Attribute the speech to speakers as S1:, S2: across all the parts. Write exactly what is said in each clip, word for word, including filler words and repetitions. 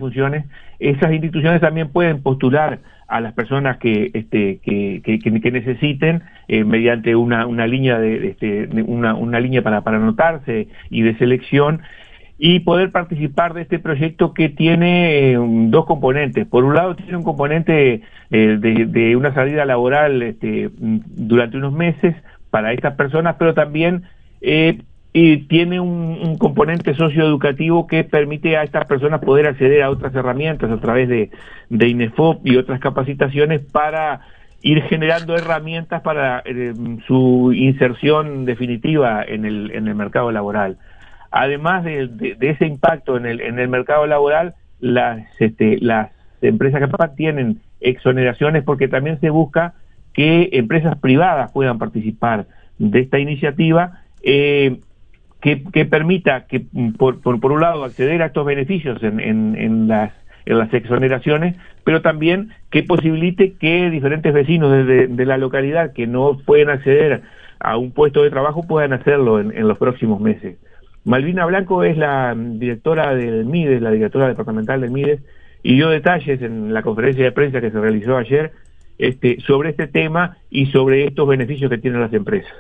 S1: funciones, esas instituciones también pueden postular a las personas que este que que, que necesiten eh, mediante una una línea de este de una una línea para para anotarse y de selección, y poder participar de este proyecto que tiene eh, dos componentes. Por un lado tiene un componente eh, de, de una salida laboral este, durante unos meses para estas personas, pero también eh, y tiene un, un componente socioeducativo que permite a estas personas poder acceder a otras herramientas a través de, de INEFOP y otras capacitaciones para ir generando herramientas para eh, su inserción definitiva en el, en el mercado laboral. Además de, de, de ese impacto en el, en el mercado laboral, las, este, las empresas capaz tienen exoneraciones porque también se busca que empresas privadas puedan participar de esta iniciativa eh, que, que permita que por, por, por un lado acceder a estos beneficios en, en, en, las, en las exoneraciones, pero también que posibilite que diferentes vecinos de, de, de la localidad que no pueden acceder a un puesto de trabajo puedan hacerlo en, en los próximos meses. Malvina Blanco es la directora del MIDES, la directora departamental del MIDES, y dio detalles en la conferencia de prensa que se realizó ayer este, sobre este tema y sobre estos beneficios que tienen las empresas.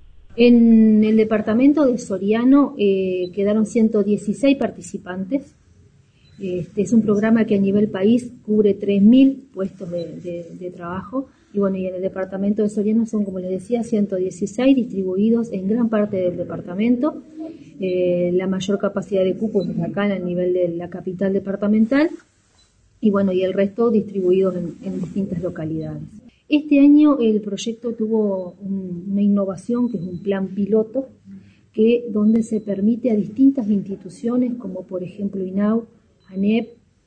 S2: En el departamento de Soriano eh, quedaron ciento dieciséis participantes. Este es un programa que a nivel país cubre tres mil puestos de, de, de trabajo. Y bueno, y en el departamento de Soriano son, como les decía, ciento dieciséis distribuidos en gran parte del departamento. Eh, la mayor capacidad de cupos es acá en el nivel de la capital departamental. Y bueno, y el resto distribuidos en, en distintas localidades. Este año el proyecto tuvo un, una innovación que es un plan piloto, que donde se permite a distintas instituciones, como por ejemplo INAU, ANEP,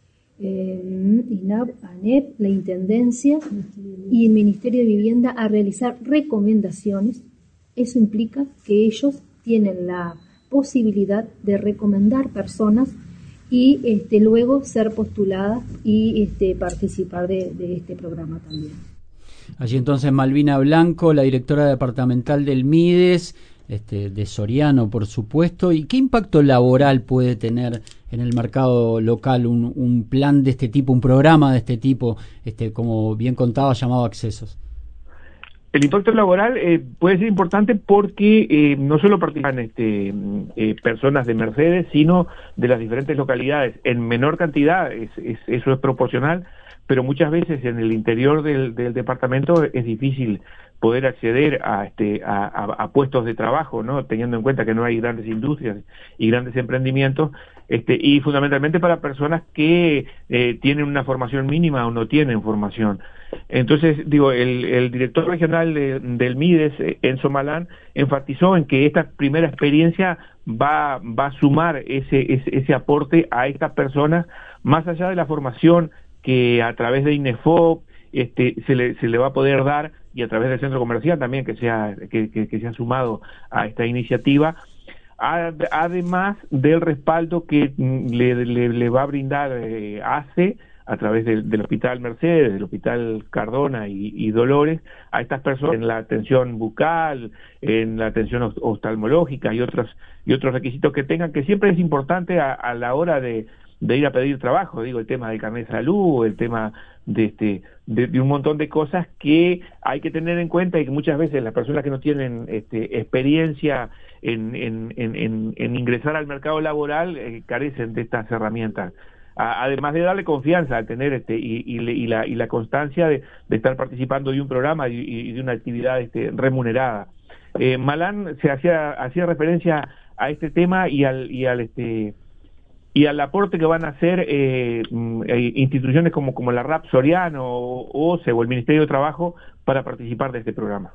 S2: eh, INAP, ANEP, la Intendencia y el Ministerio de Vivienda a realizar recomendaciones. Eso implica que ellos tienen la posibilidad de recomendar personas y este, luego ser postuladas y este, participar de, de este programa también.
S3: Allí entonces Malvina Blanco, la directora departamental del MIDES, este, de Soriano, por supuesto. ¿Y qué impacto laboral puede tener en el mercado local un, un plan de este tipo, un programa de este tipo, este, como bien contaba, llamado Accesos?
S1: El impacto laboral eh, puede ser importante porque eh, no solo participan este, eh, personas de Mercedes, sino de las diferentes localidades. En menor cantidad, es, es, eso es proporcional, pero muchas veces en el interior del, del departamento es difícil poder acceder a, este, a, a, a puestos de trabajo, ¿no? Teniendo en cuenta que no hay grandes industrias y grandes emprendimientos, este, y fundamentalmente para personas que eh, tienen una formación mínima o no tienen formación. Entonces, digo, el, el director regional de, del MIDES, Enzo Malán, enfatizó en que esta primera experiencia va, va a sumar ese, ese, ese aporte a estas personas, más allá de la formación que a través de INEFOP este, se, le, se le va a poder dar, y a través del centro comercial también que se ha, que, que, que se ha sumado a esta iniciativa, además del respaldo que le, le, le va a brindar eh, ACE a través del, del Hospital Mercedes, del Hospital Cardona y, y Dolores, a estas personas en la atención bucal, en la atención oftalmológica y otros, y otros requisitos que tengan, que siempre es importante a, a la hora de, de ir a pedir trabajo. Digo, el tema del carnet de salud, el tema de este de, de un montón de cosas que hay que tener en cuenta, y que muchas veces las personas que no tienen este, experiencia en, en, en, en ingresar al mercado laboral eh, carecen de estas herramientas. Además de darle confianza al tener este y, y, y la y la constancia de, de estar participando de un programa y, y de una actividad este, remunerada. Eh, Malán se hacía hacía referencia a este tema y al y al este y al aporte que van a hacer eh, instituciones como como la R A P Soriano o, o, o el Ministerio de Trabajo para participar de este programa.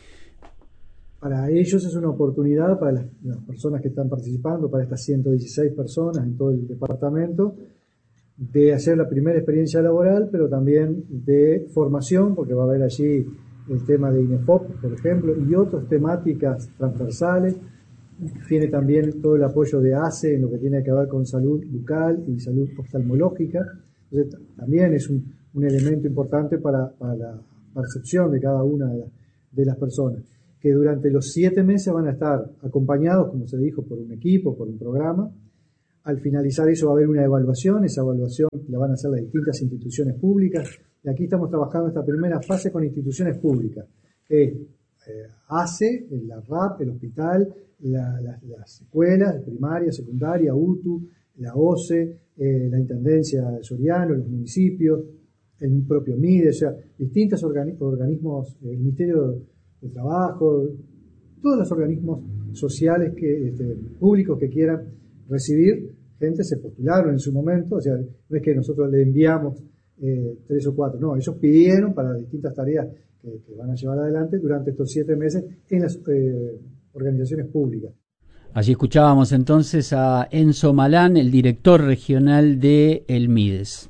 S4: Para ellos es una oportunidad, para las, las personas que están participando, para estas ciento dieciséis personas en todo el departamento, de hacer la primera experiencia laboral, pero también de formación, porque va a haber allí el tema de INEFOP, por ejemplo, y otras temáticas transversales. Tiene también todo el apoyo de ACE en lo que tiene que ver con salud bucal y salud oftalmológica. Entonces, también es un, un elemento importante para, para la percepción de cada una de, la, de las personas, que durante los siete meses van a estar acompañados, como se dijo, por un equipo, por un programa. Al finalizar eso va a haber una evaluación, esa evaluación la van a hacer las distintas instituciones públicas. Y aquí estamos trabajando esta primera fase con instituciones públicas, que es eh, A C E, la R A P, el hospital, la, la, las escuelas primaria, secundaria, U T U, la O C E, eh, la Intendencia de Soriano, los municipios, el propio M I D E, o sea, distintos organi- organismos, el Ministerio de Trabajo, todos los organismos sociales que, este, públicos que quieran recibir gente se postularon en su momento, o sea, no es que nosotros le enviamos eh, tres o cuatro, no, ellos pidieron para distintas tareas que, que van a llevar adelante durante estos siete meses en las eh, organizaciones públicas.
S3: Allí escuchábamos entonces a Enzo Malán, el director regional de el MIDES.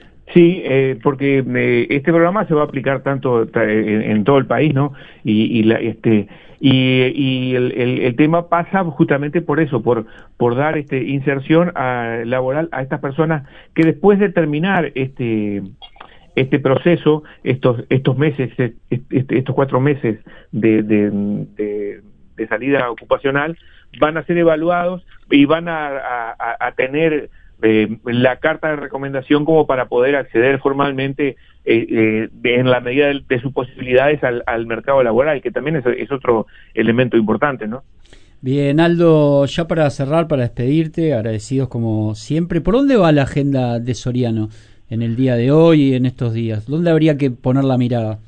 S1: Sí, eh, porque eh, este programa se va a aplicar tanto en, en todo el país, ¿no? Y, y la, este y, y el, el, el tema pasa justamente por eso, por por dar este inserción a, laboral a estas personas que después de terminar este este proceso, estos estos meses, este, estos cuatro meses de, de, de, de salida ocupacional, van a ser evaluados y van a, a, a tener Eh, la carta de recomendación como para poder acceder formalmente eh, eh, en la medida de, de sus posibilidades al, al mercado laboral, que también es, es otro elemento importante, ¿no?
S3: Bien, Aldo, ya para cerrar, para despedirte, agradecidos como siempre. ¿Por dónde va la agenda de Soriano en el día de hoy y en estos días? ¿Dónde habría que poner la mirada?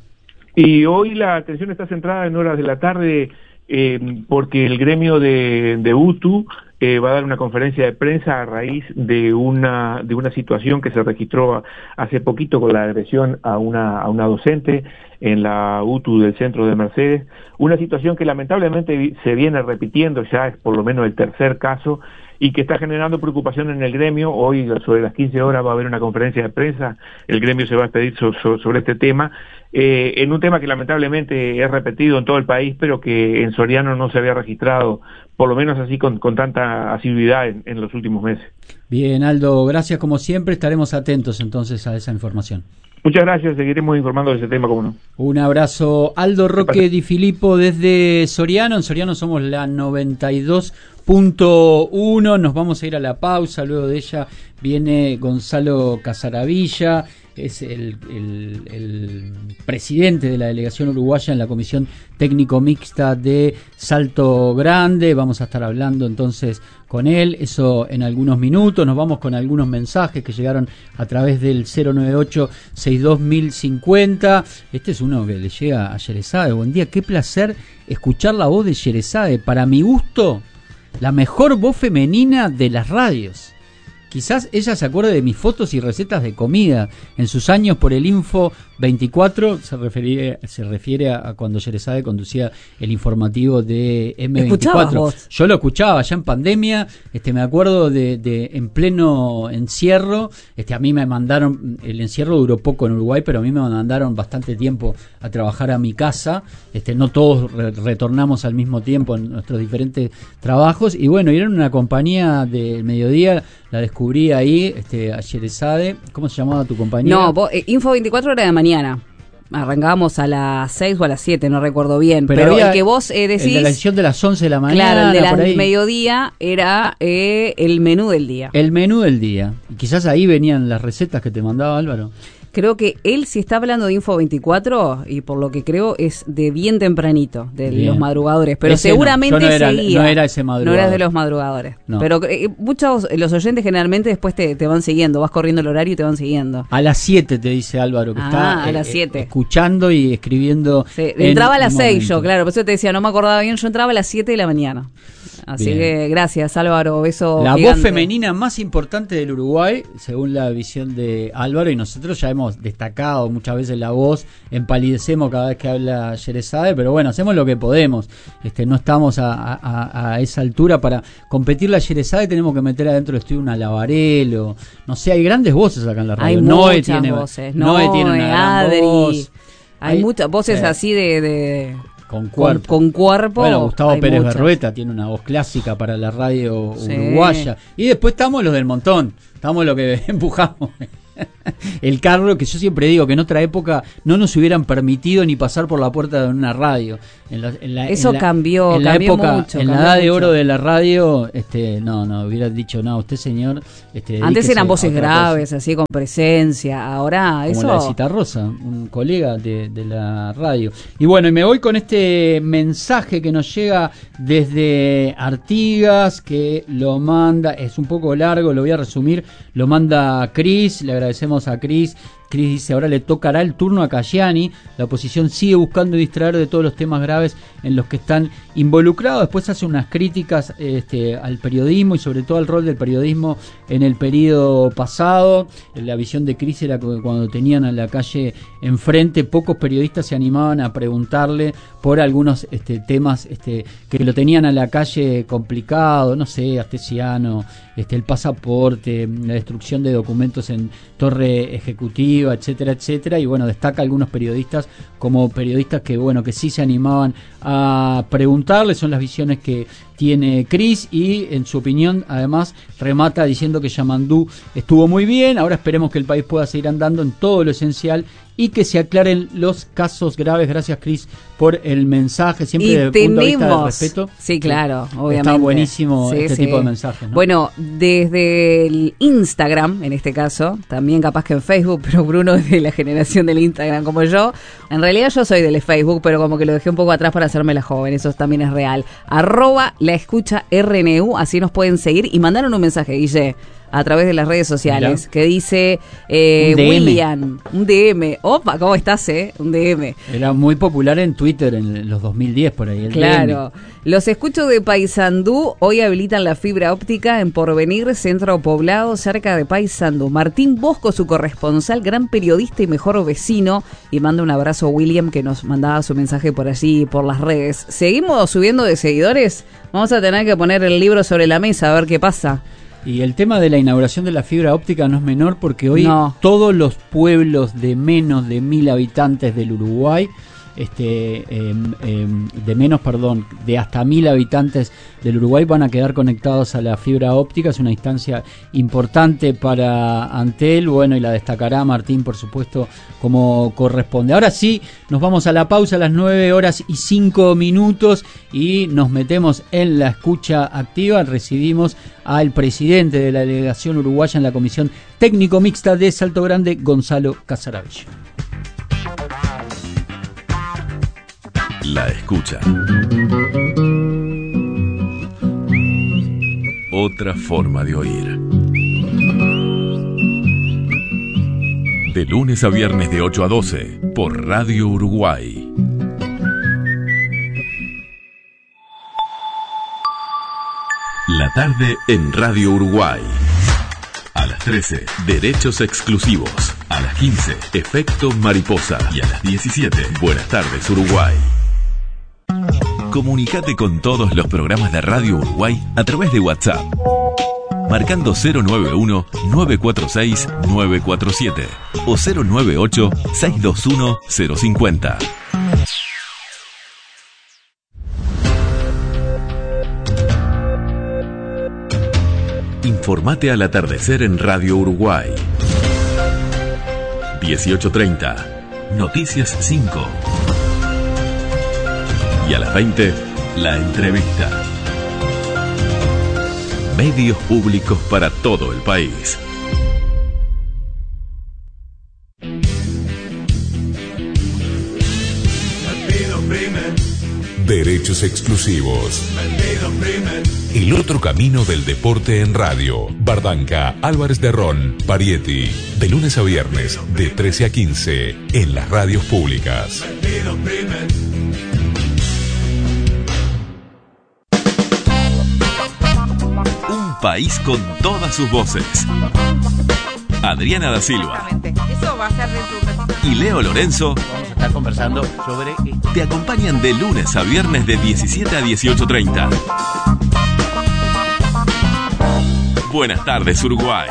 S1: Y hoy la atención está centrada en horas de la tarde eh, porque el gremio de, de U T U Eh, va a dar una conferencia de prensa a raíz de una de una situación que se registró hace poquito con la agresión a una a una docente en la U T U del centro de Mercedes, una situación que lamentablemente se viene repitiendo, ya es por lo menos el tercer caso, y que está generando preocupación en el gremio. Hoy sobre las quince horas va a haber una conferencia de prensa, el gremio se va a expedir so, so, sobre este tema, eh, en un tema que lamentablemente es repetido en todo el país, pero que en Soriano no se había registrado, por lo menos así con, con tanta asiduidad en, en los últimos meses.
S3: Bien, Aldo, gracias como siempre, estaremos atentos entonces a esa información.
S1: Muchas gracias, seguiremos informando de ese tema, como no.
S3: Un abrazo. Aldo Roque Di Filippo desde Soriano. En Soriano somos la noventa y dos punto uno. Nos vamos a ir a la pausa. Luego de ella viene Gonzalo Casaravilla. Es el, el, el presidente de la delegación uruguaya en la Comisión Técnico Mixta de Salto Grande. Vamos a estar hablando entonces con él, eso en algunos minutos. Nos vamos con algunos mensajes que llegaron a través del cero nueve ocho sesenta y dos mil cincuenta. Este es uno que le llega a Sherezade. Buen día, qué placer escuchar la voz de Sherezade. Para mi gusto, la mejor voz femenina de las radios. Quizás ella se acuerde de mis fotos y recetas de comida. En sus años por el Info veinticuatro se refiere, se refiere a cuando Sherezade conducía el informativo de eme veinticuatro.
S5: Vos?
S3: Yo lo escuchaba ya en pandemia, este me acuerdo de, de en pleno encierro, este a mí me mandaron, el encierro duró poco en Uruguay, pero a mí me mandaron bastante tiempo a trabajar a mi casa. Este no todos re- retornamos al mismo tiempo en nuestros diferentes trabajos, y bueno, era una compañía del mediodía, la descubrí ahí, este, a Sherezade. ¿Cómo se llamaba tu compañía?
S5: No, vos, eh, Info veinticuatro era de mañana. Arrancábamos a las seis o a las siete, no recuerdo bien. Pero, pero el que vos eh, decís...
S3: El de la edición de las once de la mañana.
S5: Claro, el de
S3: por
S5: la
S3: ahí.
S5: mediodía era eh, el menú del día.
S3: El menú del día. Y quizás ahí venían las recetas que te mandaba Álvaro.
S5: Creo que él, si está hablando de Info veinticuatro, y por lo que creo es de bien tempranito, de
S3: Bien.
S5: los madrugadores, pero
S3: Ese
S5: seguramente
S3: no, yo no era,
S5: seguía.
S3: no era ese madrugador.
S5: No eras de los madrugadores.
S3: No.
S5: Pero eh, muchos, los oyentes generalmente después te, te van siguiendo, vas corriendo el horario y te van siguiendo.
S3: A las siete te dice Álvaro, que
S5: Ah,
S3: está
S5: a las
S3: eh,
S5: siete.
S3: escuchando y escribiendo.
S5: Sí,
S3: en
S5: entraba a las
S3: el
S5: seis
S3: momento.
S5: yo, claro, por eso te decía, no me acordaba bien, yo entraba a las siete de la mañana. Así
S3: Bien.
S5: que gracias Álvaro, beso
S3: La
S5: gigante.
S3: voz femenina más importante del Uruguay, según la visión de Álvaro, y nosotros ya hemos destacado muchas veces la voz, empalidecemos cada vez que habla Sherezade, pero bueno, hacemos lo que podemos. Este, no estamos a, a, a esa altura para competir la Sherezade, tenemos que meter adentro del estudio una Lavarello, no sé, hay grandes voces acá en la radio.
S5: Hay
S3: Noé
S5: muchas
S3: tiene,
S5: voces,
S3: Noé tiene una gran
S5: Adri,
S3: voz.
S5: hay,
S3: Hay-
S5: muchas voces
S3: sí.
S5: así de... de
S3: Con cuerpo.
S5: Con, con cuerpo.
S3: Bueno, Gustavo
S5: hay
S3: Pérez
S5: muchas.
S3: Berrueta tiene una voz clásica para la radio
S5: Sí.
S3: uruguaya. Y después estamos los del montón. Estamos los que empujamos. el carro, que yo siempre digo que en otra época no nos hubieran permitido ni pasar por la puerta de una radio. En la, en la,
S5: Eso
S3: en la,
S5: cambió,
S3: en la
S5: cambió
S3: época,
S5: mucho.
S3: En la edad de oro de la radio, este, no, no, hubiera dicho, no, usted señor. Este,
S5: Antes eran voces graves,
S3: cosa.
S5: así con presencia. Ahora
S3: Como
S5: eso.
S3: la de Citarrosa, un colega de, de la radio. Y bueno, y me voy con este mensaje que nos llega desde Artigas, que lo manda, es un poco largo, lo voy a resumir, lo manda Cris, le agradecemos a Cris. Cris dice, ahora le tocará el turno a Cayani, la oposición sigue buscando distraer de todos los temas graves en los que están involucrados. Después hace unas críticas este, al periodismo y sobre todo al rol del periodismo en el periodo pasado. La visión de Cris era que cuando tenían a la calle enfrente, pocos periodistas se animaban a preguntarle por algunos este, temas este, que lo tenían a la calle complicado, no sé, Astesiano, este, el pasaporte, la destrucción de documentos en Torre Ejecutiva, etcétera, etcétera, y bueno, destaca a algunos periodistas como periodistas que bueno, que sí se animaban a preguntarle, son las visiones que tiene Cris, y en su opinión además remata diciendo que Yamandú estuvo muy bien, ahora esperemos que el país pueda seguir andando en todo lo esencial y que se aclaren los casos graves. Gracias, Cris, por el mensaje, siempre
S5: y
S3: desde el punto de vista del respeto.
S5: Sí, claro,
S3: sí,
S5: obviamente.
S3: Está buenísimo
S5: sí,
S3: este
S5: sí.
S3: tipo de mensajes, ¿no?
S5: Bueno, desde el Instagram, en este caso, también capaz que en Facebook, pero Bruno es de la generación del Instagram como yo. En realidad yo soy del Facebook, pero como que lo dejé un poco atrás para hacerme la joven, eso también es real. Arroba la escucha R N U, así nos pueden seguir, y mandaron un mensaje, Guille, a través de las redes sociales, Mira. que dice eh, un William, un D M. Opa, ¿cómo estás, eh? Un D M.
S3: Era muy popular en Twitter en los dos mil diez, por ahí. El
S5: claro.
S3: D M.
S5: Los escucho de Paysandú. Hoy habilitan la fibra óptica en Porvenir, centro poblado, cerca de Paysandú. Martín Bosco, su corresponsal, gran periodista y mejor vecino. Y manda un abrazo a William, que nos mandaba su mensaje por allí, por las redes. ¿Seguimos subiendo de seguidores? Vamos a tener que poner el libro sobre la mesa, a ver qué pasa.
S3: Y el tema de la inauguración de la fibra óptica no es menor, porque hoy
S5: no.
S3: todos los pueblos de menos de mil habitantes del Uruguay, este, eh, eh, de menos, perdón, de hasta mil habitantes del Uruguay van a quedar conectados a la fibra óptica. Es una instancia importante para Antel, bueno, y la destacará Martín, por supuesto, como corresponde. Ahora sí, nos vamos a la pausa a las nueve horas y cinco minutos y nos metemos en la escucha activa. Recibimos al presidente de la delegación uruguaya en la Comisión Técnico Mixta de Salto Grande, Gonzalo Casaravillo.
S6: La escucha. Otra forma de oír. De lunes a viernes de ocho a doce por Radio Uruguay. La tarde en Radio Uruguay. A las trece, derechos exclusivos. A las quince, efecto mariposa. Y a las diecisiete, buenas tardes Uruguay. Comunicate con todos los programas de Radio Uruguay a través de WhatsApp, marcando cero nueve uno, nueve cuatro seis, nueve cuatro siete o cero nueve ocho, seis dos uno, cero cinco cero. Informate al atardecer en Radio Uruguay. dieciocho treinta, Noticias cinco. Y a las veinte, la entrevista. Medios públicos para todo el país.
S7: Derechos exclusivos. El otro camino del deporte en radio. Bardanca, Álvarez de Ron, Parietti. De lunes a viernes, de trece a quince, en las radios públicas.
S6: Un país con todas sus voces. Adriana da Silva.
S8: Eso va a ser de
S6: y Leo Lorenzo.
S9: Vamos a estar conversando sobre...
S6: Te acompañan de lunes a viernes de diecisiete a dieciocho treinta. Buenas tardes, Uruguay.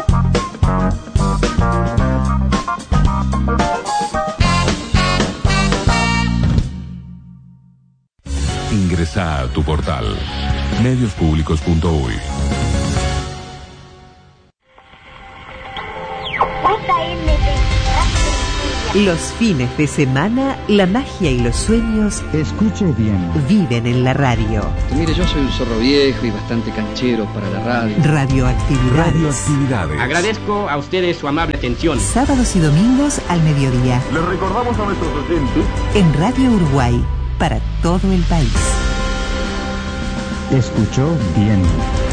S7: Ingresa a tu portal medios públicos punto uy.
S10: J M P.
S11: Los fines de semana, la magia y los sueños, escuche bien, viven en la radio.
S12: Mire, yo soy un zorro viejo y bastante canchero para la radio.
S11: Radioactividades.
S13: Radioactividades. Agradezco a ustedes su amable atención.
S11: Sábados y domingos al mediodía.
S14: Les recordamos a nuestros oyentes
S11: en Radio Uruguay, para todo el país.
S15: Escuchó bien.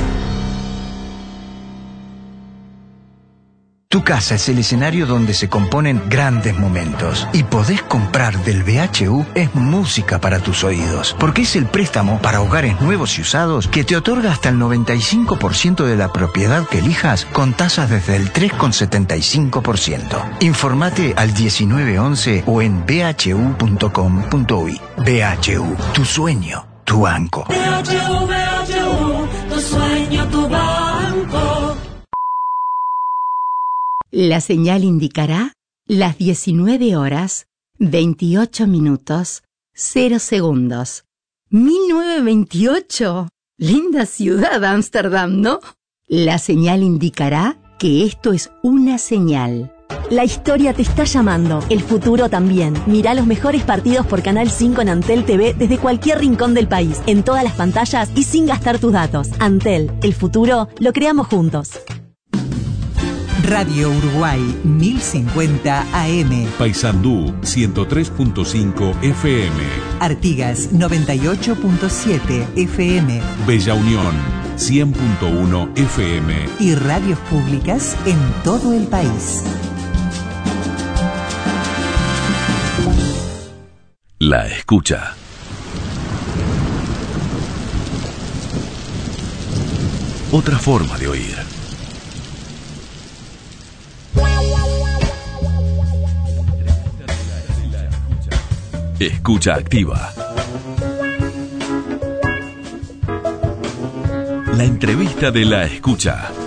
S16: Tu casa es el escenario donde se componen grandes momentos. Y podés comprar del B H U es música para tus oídos. Porque es el préstamo para hogares nuevos y usados que te otorga hasta el noventa y cinco por ciento de la propiedad que elijas con tasas desde el tres coma setenta y cinco por ciento. Informate al diecinueve once o en b h u punto com punto u y. B H U, tu sueño, tu banco.
S17: B H U, B H U, tu sueño, tu banco.
S18: La señal indicará las diecinueve horas, veintiocho minutos, cero segundos. mil novecientos veintiocho. Linda ciudad, Ámsterdam, ¿no? La señal indicará que esto es una señal.
S19: La historia te está llamando, el futuro también. Mirá los mejores partidos por Canal cinco en Antel T V desde cualquier rincón del país, en todas las pantallas y sin gastar tus datos. Antel, el futuro lo creamos juntos.
S11: Radio Uruguay mil cincuenta A M.
S7: Paysandú ciento tres punto cinco F M.
S11: Artigas noventa y ocho punto siete F M.
S7: Bella Unión cien punto uno F M.
S11: Y radios públicas en todo el país.
S6: La escucha. Otra forma de oír. Escucha activa. La entrevista de La Escucha.